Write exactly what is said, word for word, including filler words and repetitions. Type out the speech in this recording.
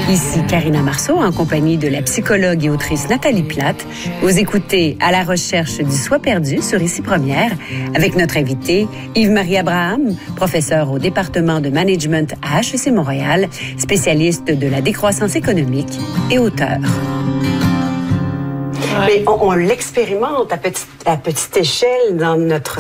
Ici Karina Marceau en compagnie de la psychologue et autrice Nathalie Plate. Vous écoutez À la recherche du soi perdu sur Ici Première avec notre invité Yves-Marie Abraham, professeur au département de management à H E C Montréal, spécialiste de la décroissance économique et auteur. Mais on, on l'expérimente à petite, à petite échelle dans notre